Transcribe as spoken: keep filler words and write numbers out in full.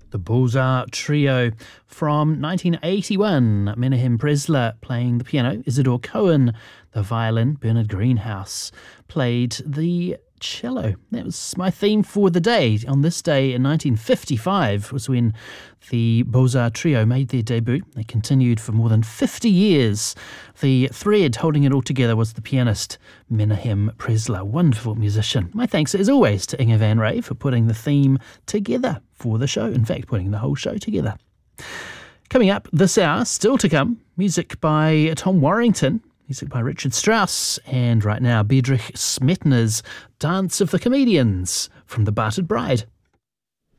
The Beaux-Arts Trio from nineteen eighty-one. Menahem Presler playing the piano, Isidore Cohen the violin, Bernard Greenhouse played the cello. That was my theme for the day. On this day in nineteen fifty-five was when the Beaux-Arts Trio made their debut. They continued for more than fifty years. The thread holding it all together was the pianist Menahem Presler, wonderful musician. My thanks as always to Inge Van Ray for putting the theme together for the show, in fact putting the whole show together. Coming up this hour, still to come, music by Tom Warrington, music by Richard Strauss, and right now Bedřich Smetana's Dance of the Comedians from The Bartered Bride.